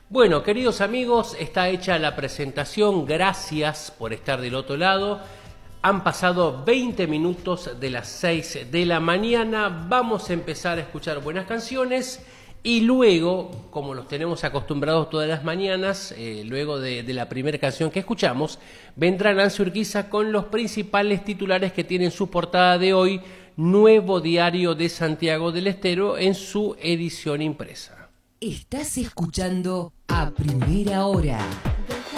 Bueno, queridos amigos, está hecha la presentación. Gracias por estar del otro lado. Han pasado 20 minutos de las 6 de la mañana. Vamos a empezar a escuchar buenas canciones y luego, como los tenemos acostumbrados todas las mañanas, luego de la primera canción que escuchamos, vendrá Nancy Urquiza con los principales titulares que tienen su portada de hoy, Nuevo Diario de Santiago del Estero, en su edición impresa. Estás escuchando A Primera Hora.